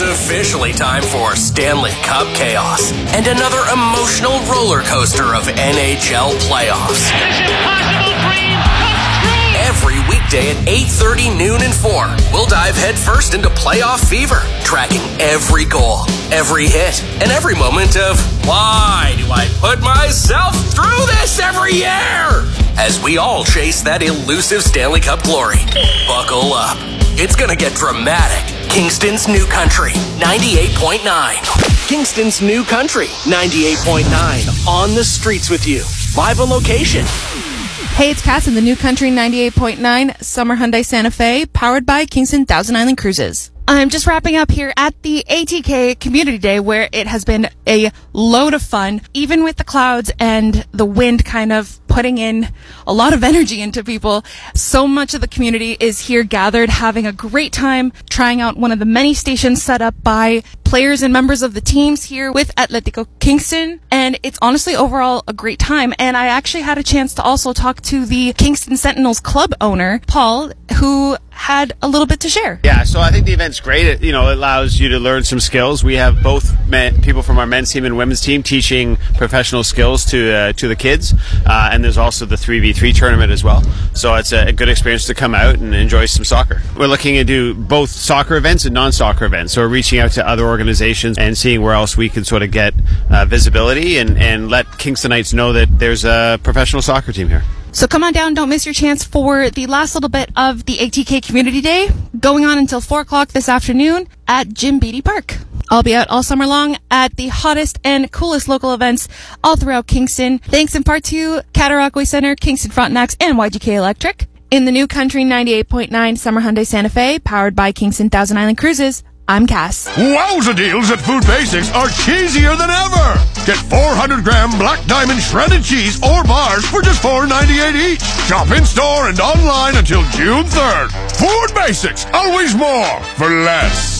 officially time for Stanley Cup chaos and another emotional roller coaster of NHL playoffs. This impossible dream comes true! Every weekday at 8:30, noon, and 4, we'll dive headfirst into playoff fever, tracking every goal, every hit, and every moment of, why do I put myself through this every year? As we all chase that elusive Stanley Cup glory. Buckle up. It's gonna get dramatic. Kingston's New Country, 98.9. Kingston's New Country, 98.9. On the streets with you. Live on location. Hey, it's Cass in the New Country 98.9 Summer Hyundai Santa Fe, powered by Kingston Thousand Island Cruises. I'm just wrapping up here at the ATK Community Day, where it has been a load of fun, even with the clouds and the wind kind of putting in a lot of energy into people. So much of the community is here gathered, having a great time, trying out one of the many stations set up by players and members of the teams here with Atletico Kingston. And it's honestly overall a great time. And I actually had a chance to also talk to the Kingston Sentinels club owner, Paul, who had a little bit to share. Yeah, so I think the event's great. It allows you to learn some skills. We have both people from our men's team and women's team teaching professional skills to the kids, and there's also the 3v3 tournament as well. So it's a good experience to come out and enjoy some soccer. We're looking to do both soccer events and non-soccer events. So we're reaching out to other organizations and seeing where else we can sort of get visibility and let Kingstonites know that there's a professional soccer team here. So come on down, don't miss your chance for the last little bit of the ATK Community Day, going on until 4 o'clock this afternoon at Jim Beattie Park. I'll be out all summer long at the hottest and coolest local events all throughout Kingston, thanks in part to Cataraqui Center, Kingston Frontenacs, and YGK Electric. In the New Country 98.9 Summer Hyundai Santa Fe, powered by Kingston Thousand Island Cruises, I'm Cass. Wowza deals at Food Basics are cheesier than ever. Get 400-gram Black Diamond shredded cheese or bars for just $4.98 each. Shop in-store and online until June 3rd. Food Basics, always more for less.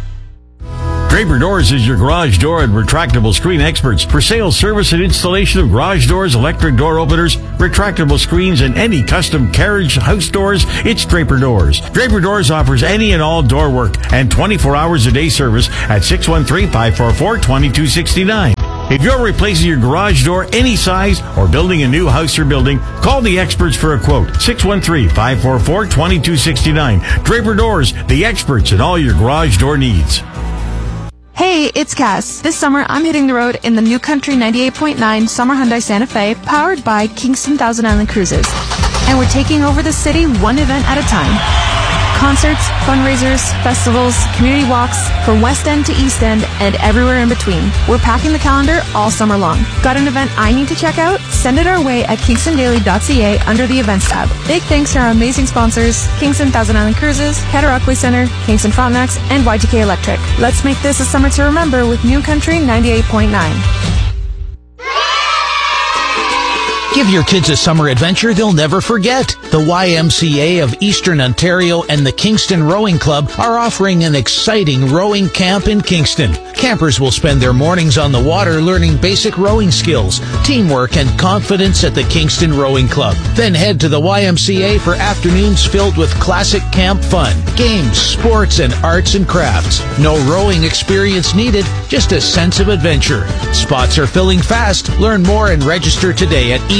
Draper Doors is your garage door and retractable screen experts for sales, service, and installation of garage doors, electric door openers, retractable screens, and any custom carriage house doors. It's Draper Doors. Draper Doors offers any and all door work and 24 hours a day service at 613-544-2269. If you're replacing your garage door any size or building a new house or building, call the experts for a quote. 613-544-2269. Draper Doors, the experts in all your garage door needs. Hey, it's Cass. This summer, I'm hitting the road in the New Country 98.9 Summer Hyundai Santa Fe, powered by Kingston Thousand Island Cruises. And we're taking over the city one event at a time. Concerts, fundraisers, festivals, community walks, from West End to East End, and everywhere in between. We're packing the calendar all summer long. Got an event I need to check out? Send it our way at kingstondaily.ca under the Events tab. Big thanks to our amazing sponsors, Kingston Thousand Island Cruises, Cataraqui Center, Kingston Frontenacs, and YGK Electric. Let's make this a summer to remember with New Country 98.9. Give your kids a summer adventure they'll never forget. The YMCA of Eastern Ontario and the Kingston Rowing Club are offering an exciting rowing camp in Kingston. Campers will spend their mornings on the water learning basic rowing skills, teamwork, and confidence at the Kingston Rowing Club. Then head to the YMCA for afternoons filled with classic camp fun, games, sports, and arts and crafts. No rowing experience needed, just a sense of adventure. Spots are filling fast. Learn more and register today at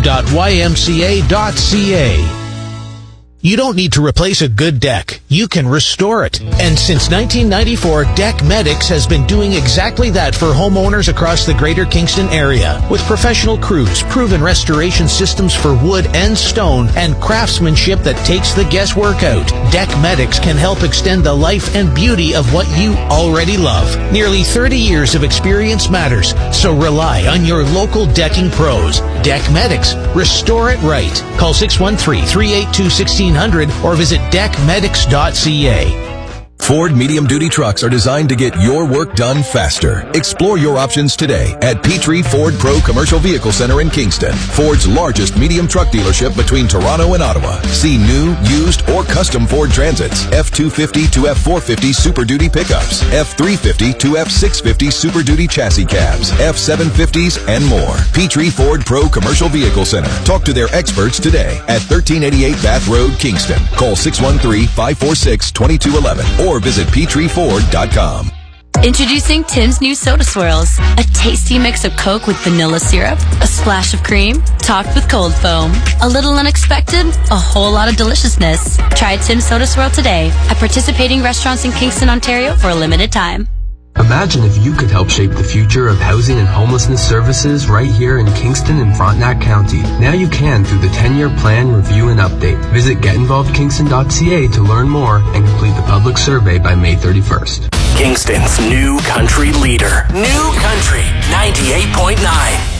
eo.ymca.ca. You don't need to replace a good deck. You can restore it. And since 1994, Deck Medics has been doing exactly that for homeowners across the greater Kingston area. With professional crews, proven restoration systems for wood and stone, and craftsmanship that takes the guesswork out, Deck Medics can help extend the life and beauty of what you already love. Nearly 30 years of experience matters, so rely on your local decking pros. Deck Medics. Restore it right. Call 613-382-1600 or visit deckmedics.ca. Ford medium-duty trucks are designed to get your work done faster. Explore your options today at Petrie Ford Pro Commercial Vehicle Center in Kingston, Ford's largest medium truck dealership between Toronto and Ottawa. See new, used, or custom Ford Transits, F-250 to F-450 Super Duty pickups, F-350 to F-650 Super Duty chassis cabs, F-750s, and more. Petrie Ford Pro Commercial Vehicle Center. Talk to their experts today at 1388 Bath Road, Kingston. Call 613-546-2211 or visit petrieford.com. Introducing Tim's new Soda Swirls, a tasty mix of Coke with vanilla syrup, a splash of cream, topped with cold foam. A little unexpected, a whole lot of deliciousness. Try Tim's Soda Swirl today at participating restaurants in Kingston, Ontario for a limited time. Imagine if you could help shape the future of housing and homelessness services right here in Kingston and Frontenac County. Now you can through the 10-year plan review and update. Visit getinvolvedkingston.ca to learn more and complete the public survey by May 31st. Kingston's new country leader. New Country 98.9.